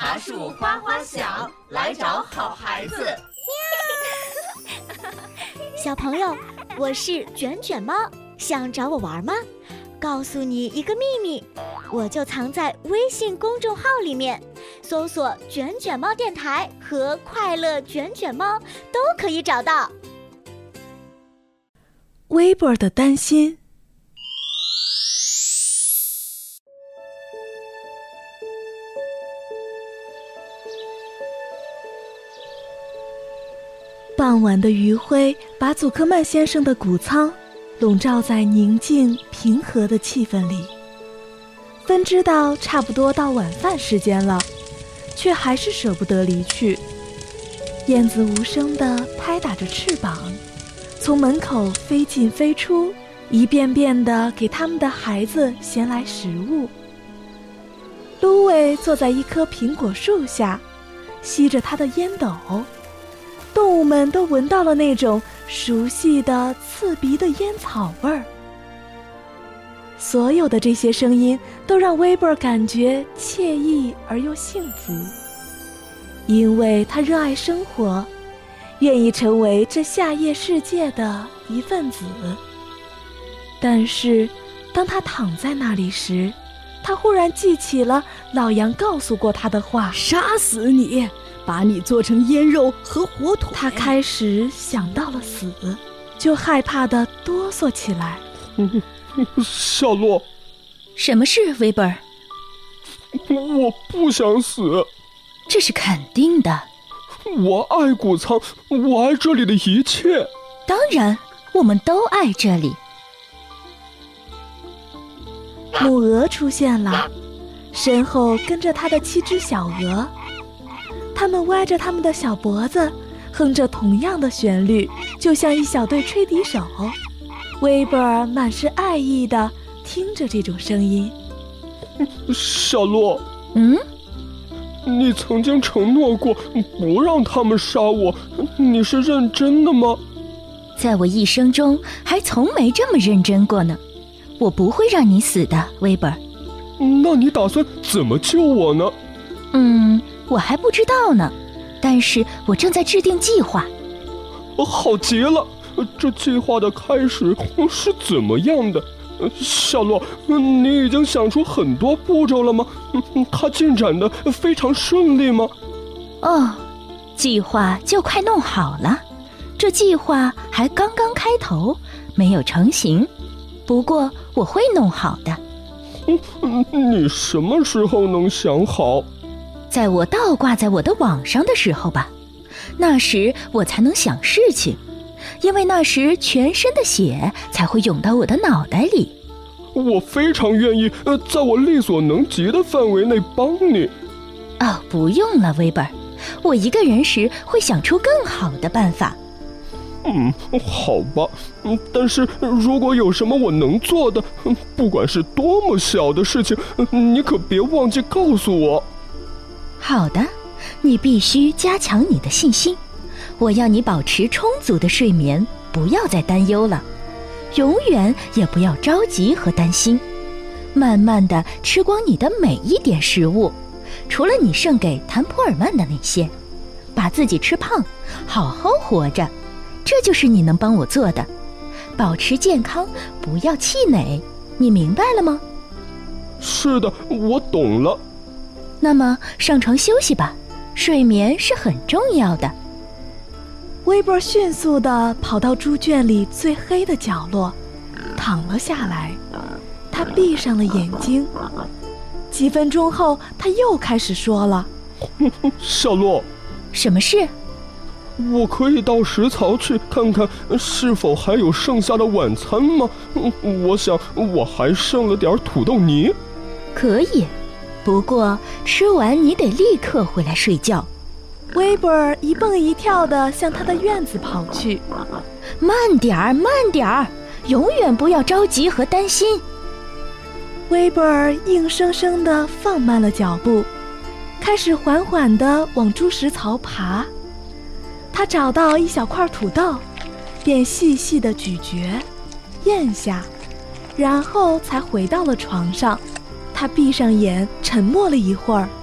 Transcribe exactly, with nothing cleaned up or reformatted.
爬树花花小，来找好孩子。 小朋友，我是卷卷猫，想找我玩吗？告诉你一个秘密，我就藏在微信公众号里面，搜索卷卷猫电台和快乐卷卷猫都可以找到。 微波的担心。傍晚的余晖把祖克曼先生的谷仓笼罩在宁静平和的气氛里。分知道差不多到晚饭时间了，却还是舍不得离去。燕子无声地拍打着翅膀，从门口飞进飞出，一遍遍地给他们的孩子衔来食物。芦苇坐在一棵苹果树下，吸着它的烟斗。动物们都闻到了那种熟悉的刺鼻的烟草味儿。所有的这些声音都让威伯感觉惬意而又幸福，因为他热爱生活，愿意成为这夏夜世界的一份子。但是当他躺在那里时，他忽然记起了老杨告诉过他的话： 杀死你，把你做成腌肉和火腿。 他开始想到了死，就害怕地哆嗦起来。 夏洛， 什么事，威伯尔？ 我不想死。 这是肯定的。 我爱谷仓，我爱这里的一切。 当然，我们都爱这里。 母鹅出现了，身后跟着它的七只小鹅。它们歪着它们的小脖子，哼着同样的旋律，就像一小队吹笛手。威伯尔满是爱意地听着这种声音。 夏洛， 嗯， 你曾经承诺过不让他们杀我，你是认真的吗？ 在我一生中还从没这么认真过呢。我不会让你死的，威伯尔。 那你打算怎么救我呢？ 嗯，我还不知道呢，但是我正在制定计划。 好极了，这计划的开始是怎么样的？夏洛，你已经想出很多步骤了吗？它进展得非常顺利吗？ 哦，计划就快弄好了，这计划还刚刚开头，没有成型，不过我会弄好的。 你什么时候能想好？ 在我倒挂在我的网上的时候吧，那时我才能想事情，因为那时全身的血才会涌到我的脑袋里。 我非常愿意，呃，在我力所能及的范围内帮你。 哦，不用了，威伯尔，我一个人时会想出更好的办法。 嗯，好吧，嗯，但是如果有什么我能做的，不管是多么小的事情，你可别忘记告诉我。 好的，你必须加强你的信心。我要你保持充足的睡眠，不要再担忧了，永远也不要着急和担心。慢慢地吃光你的每一点食物，除了你剩给谭普尔曼的那些，把自己吃胖，好好活着。这就是你能帮我做的，保持健康，不要气馁，你明白了吗？ 是的，我懂了。 那么上床休息吧，睡眠是很重要的。 威伯迅速地跑到猪圈里最黑的角落，躺了下来。他闭上了眼睛。几分钟后，他又开始说了： 夏洛， 什么事？ 我可以到食槽去看看是否还有剩下的晚餐吗？我想我还剩了点土豆泥。 可以，不过吃完你得立刻回来睡觉。 威伯尔一蹦一跳地向他的院子跑去。 慢点儿，慢点儿，永远不要着急和担心。 威伯尔硬生生地放慢了脚步，开始缓缓地往猪食槽爬。他找到一小块土豆，便细细地咀嚼，咽下，然后才回到了床上。他闭上眼，沉默了一会儿，